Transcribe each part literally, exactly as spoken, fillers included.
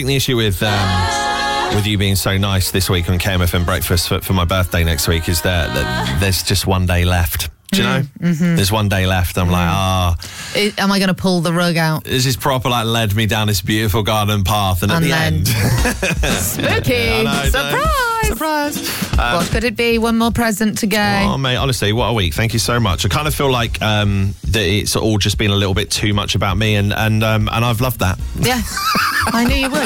The issue with um, with you being so nice this week on K M F M Breakfast for, for my birthday next week is that, that there's just one day left. Do you know? Mm-hmm. There's one day left. I'm like, ah. Oh. Am I going to pull the rug out? This is proper, like, led me down this beautiful garden path, and, and at the then... end... Spooky! know, Surprise! Surprise! Um, what could it be? One more present to go. Oh, mate, honestly, what a week. Thank you so much. I kind of feel like um, that it's all just been a little bit too much about me, and, and, um, and I've loved that. Yeah, I knew you would.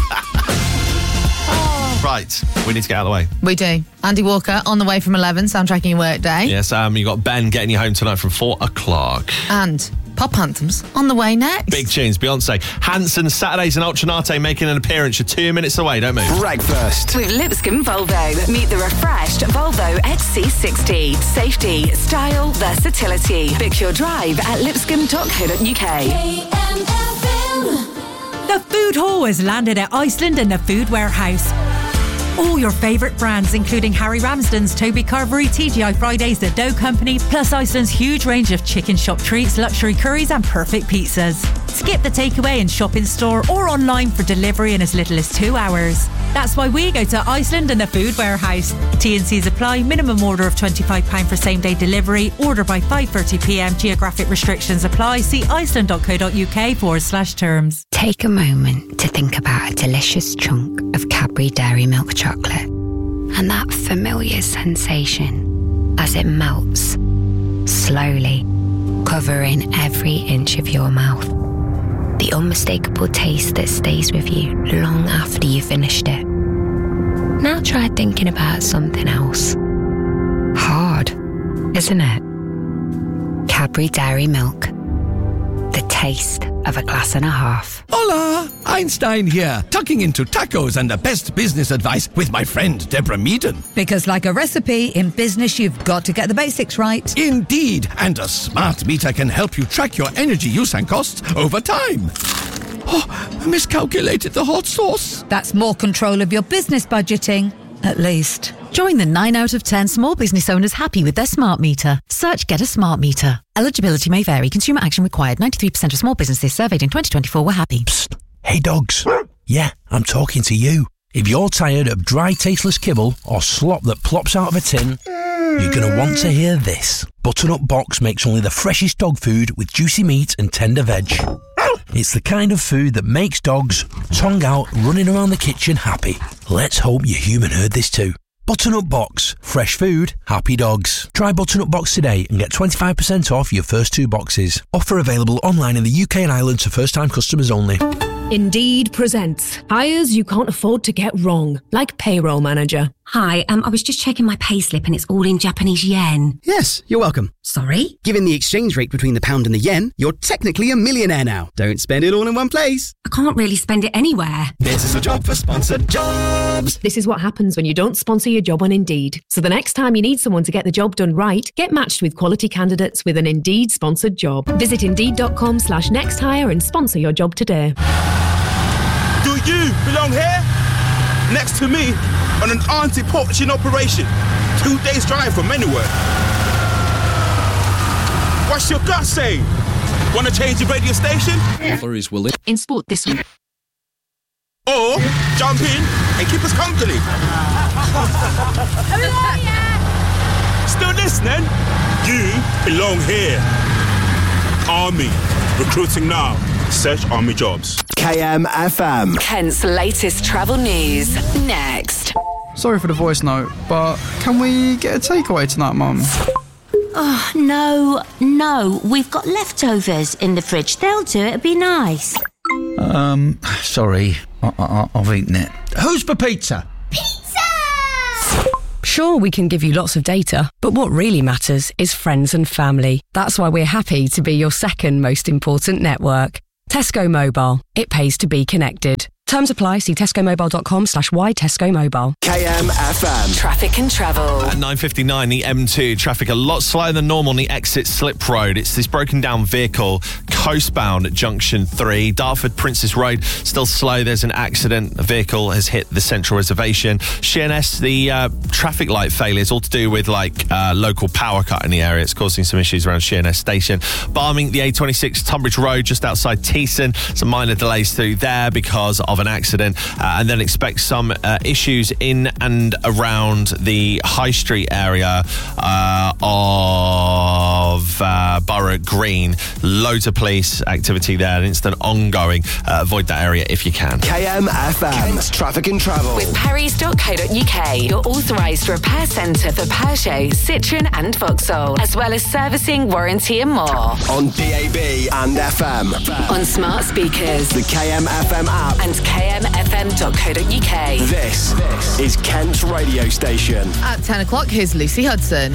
Right, we need to get out of the way. We do. Andy Walker on the way from eleven, soundtracking your work day. Yes, um, you got Ben getting you home tonight from four o'clock. And pop anthems on the way next. Big tunes, Beyonce. Hanson, Saturdays and Ultranate making an appearance. You're two minutes away, don't move. Breakfast. With Lipscomb Volvo. Meet the refreshed Volvo X C sixty. Safety, style, versatility. Book your drive at lipscomb dot co dot uk. K M F M. The food hall has landed at Iceland and the Food Warehouse. All your favourite brands, including Harry Ramsden's, Toby Carvery, T G I Fridays, The Dough Company, plus Iceland's huge range of chicken shop treats, luxury curries and perfect pizzas. Skip the takeaway and shop in store or online for delivery in as little as two hours. That's why we go to Iceland and the Food Warehouse. T and C's apply. Minimum order of twenty-five pounds for same-day delivery. Order by five thirty p m. Geographic restrictions apply. See iceland dot co dot uk forward slash terms. Take a moment to think about a delicious chunk of Cadbury Dairy Milk chocolate and that familiar sensation as it melts, slowly, covering every inch of your mouth. The unmistakable taste that stays with you long after you finished it. Now try thinking about something else. Hard, isn't it? Cadbury Dairy Milk. The taste of a glass and a half. Hola! Einstein here, tucking into tacos and the best business advice with my friend Deborah Meaden. Because like a recipe, in business you've got to get the basics right. Indeed, and a smart meter can help you track your energy use and costs over time. Oh, I miscalculated the hot sauce. That's more control of your business budgeting, at least. Join the nine out of ten small business owners happy with their smart meter. Search Get a Smart Meter. Eligibility may vary. Consumer action required. ninety-three percent of small businesses surveyed in twenty twenty-four were happy. Psst. Hey dogs. Yeah, I'm talking to you. If you're tired of dry, tasteless kibble or slop that plops out of a tin, you're going to want to hear this. Butternut Box makes only the freshest dog food with juicy meat and tender veg. It's the kind of food that makes dogs, tongue out, running around the kitchen happy. Let's hope your human heard this too. Butternut Box. Fresh food, happy dogs. Try Butternut Box today and get twenty-five percent off your first two boxes. Offer available online in the U K and Ireland to first-time customers only. Indeed presents hires you can't afford to get wrong, like payroll manager. Hi, um, I was just checking my payslip and it's all in Japanese yen. Yes, you're welcome. Sorry? Given the exchange rate between the pound and the yen, you're technically a millionaire now. Don't spend it all in one place. I can't really spend it anywhere. This is a job for sponsored jobs. This is what happens when you don't sponsor your job on Indeed. So the next time you need someone to get the job done right, get matched with quality candidates with an Indeed sponsored job. Visit indeed.com slash next hire and sponsor your job today. Do you belong here? Next to me on an anti-poaching operation. Two days drive from anywhere. What's your gut saying? Want to change the radio station? Is willing. In sport this week. Or jump in and keep us company. Still listening? You belong here. Army. Recruiting now. Search Army Jobs. K M F M. Kent's latest travel news. Next. Sorry for the voice note, but can we get a takeaway tonight, Mum? Oh, no, no. We've got leftovers in the fridge. They'll do it. It'd be nice. Um, sorry. I- I- I've eaten it. Who's for pizza? Sure, we can give you lots of data, but what really matters is friends and family. That's why we're happy to be your second most important network. Tesco Mobile. It pays to be connected. Terms apply. See tescomobile.com slash y Tesco Mobile. K M F M. Traffic and travel. At nine fifty-nine, the M two traffic a lot slower than normal on the exit Slip Road. It's this broken down vehicle coastbound at Junction three. Dartford Princess Road, still slow. There's an accident. A vehicle has hit the central reservation. Sheerness, the uh, traffic light failures, all to do with like uh, local power cut in the area. It's causing some issues around Sheerness Station. Barming, the A twenty-six Tunbridge Road, just outside Teesson. Some minor delays through there because of an accident, uh, and then expect some uh, issues in and around the High Street area uh, of uh, Borough Green. Loads of police activity there, and it's an ongoing. Uh, avoid that area if you can. K M F M, Kent's Traffic and Travel. With Perry's dot co dot U K, your authorised repair centre for Peugeot, Citroën and Vauxhall, as well as servicing, warranty and more. On D A B and F M. On smart speakers. The K M F M app. And K M F M dot co dot U K. This, this is Kent's radio station. At ten o'clock, here's Lucy Hudson.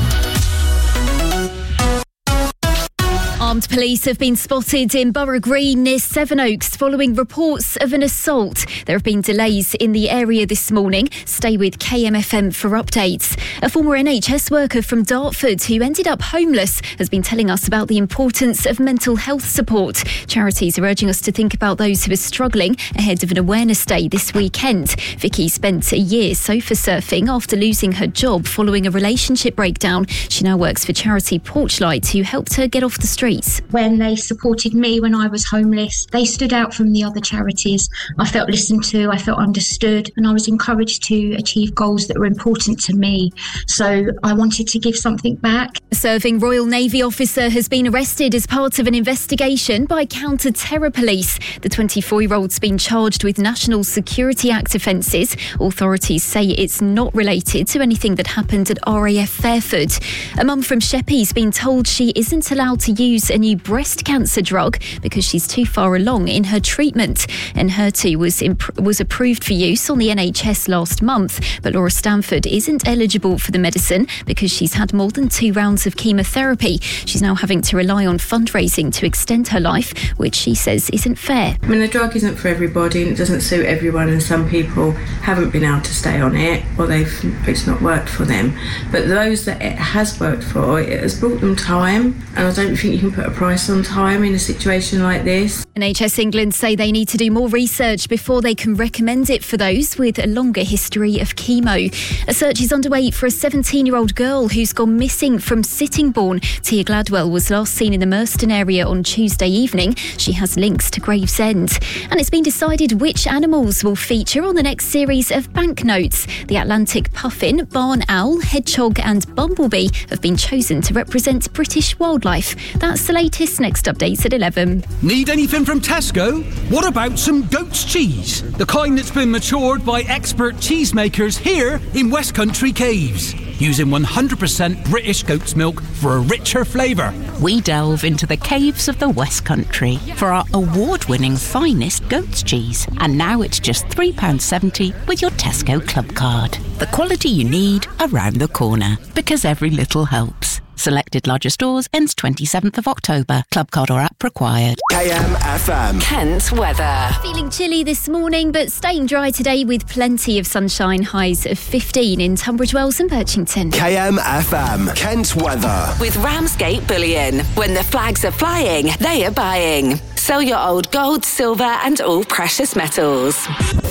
Armed police have been spotted in Borough Green near Sevenoaks following reports of an assault. There have been delays in the area this morning. Stay with K M F M for updates. A former N H S worker from Dartford who ended up homeless has been telling us about the importance of mental health support. Charities are urging us to think about those who are struggling ahead of an awareness day this weekend. Vicky spent a year sofa surfing after losing her job following a relationship breakdown. She now works for charity Porchlight, who helped her get off the street. When they supported me when I was homeless, they stood out from the other charities. I felt listened to, I felt understood, and I was encouraged to achieve goals that were important to me. So I wanted to give something back. A serving Royal Navy officer has been arrested as part of an investigation by counter-terror police. The twenty-four-year-old's been charged with National Security Act offences. Authorities say it's not related to anything that happened at R A F Fairford. A mum from Sheppey's been told she isn't allowed to use a new breast cancer drug because she's too far along in her treatment. Enhertu was imp- was approved for use on the N H S last month, but Laura Stanford isn't eligible for the medicine because she's had more than two rounds of chemotherapy. She's now having to rely on fundraising to extend her life, which she says isn't fair. I mean, the drug isn't for everybody and it doesn't suit everyone, and some people haven't been able to stay on it or they've it's not worked for them. But those that it has worked for, it has brought them time, and I don't think you can put a price on time in a situation like this. N H S England say they need to do more research before they can recommend it for those with a longer history of chemo. A search is underway for a seventeen-year-old girl who's gone missing from Sittingbourne. Tia Gladwell was last seen in the Merston area on Tuesday evening. She has links to Gravesend. And it's been decided which animals will feature on the next series of banknotes. The Atlantic puffin, barn owl, hedgehog and bumblebee have been chosen to represent British wildlife. That's the latest. Next updates at eleven. Need anything from Tesco? What about some goat's cheese? The kind that's been matured by expert cheesemakers here in West Country Caves, using one hundred percent British goat's milk for a richer flavour. We delve into the caves of the West Country for our award-winning finest goat's cheese. And now it's just three pounds seventy with your Tesco Club card. The quality you need around the corner, because every little helps. Selected larger stores ends twenty-seventh of October. Club card or app required. K M F M. Kent weather. Feeling chilly this morning, but staying dry today with plenty of sunshine. Highs of fifteen in Tunbridge Wells and Birchington. K M F M. Kent weather. With Ramsgate Bullion. When the flags are flying, they are buying. Sell your old gold, silver and all precious metals.